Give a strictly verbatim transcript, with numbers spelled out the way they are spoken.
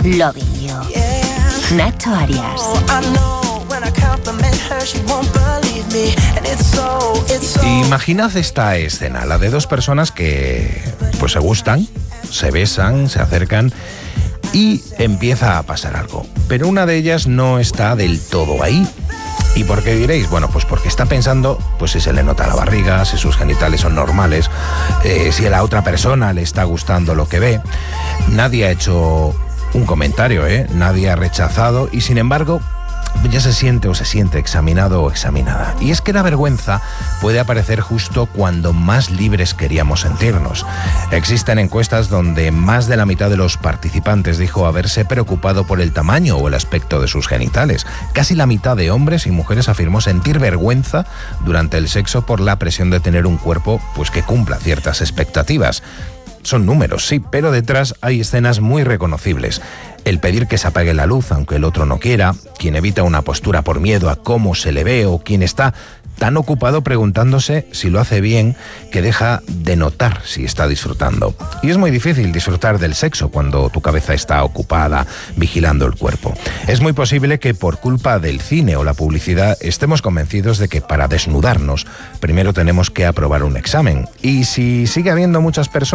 Loving You. Nacho Arias. Imaginad esta escena, la de dos personas que pues se gustan, se besan, se acercan y empieza a pasar algo. Pero una de ellas no está del todo ahí. ¿Y por qué diréis? Bueno, pues porque está pensando pues si se le nota la barriga, si sus genitales son normales, eh, si a la otra persona le está gustando lo que ve. Nadie ha hecho un comentario, ¿eh? Nadie ha rechazado y sin embargo ya se siente o se siente examinado o examinada. Y es que la vergüenza puede aparecer justo cuando más libres queríamos sentirnos. Existen encuestas donde más de la mitad de los participantes dijo haberse preocupado por el tamaño o el aspecto de sus genitales. Casi la mitad de hombres y mujeres afirmó sentir vergüenza durante el sexo por la presión de tener un cuerpo pues que cumpla ciertas expectativas. Son números, sí, pero detrás hay escenas muy reconocibles. El pedir que se apague la luz aunque el otro no quiera, quien evita una postura por miedo a cómo se le ve o quien está tan ocupado preguntándose si lo hace bien que deja de notar si está disfrutando. Y es muy difícil disfrutar del sexo cuando tu cabeza está ocupada vigilando el cuerpo. Es muy posible que por culpa del cine o la publicidad estemos convencidos de que para desnudarnos primero tenemos que aprobar un examen. Y si sigue habiendo muchas personas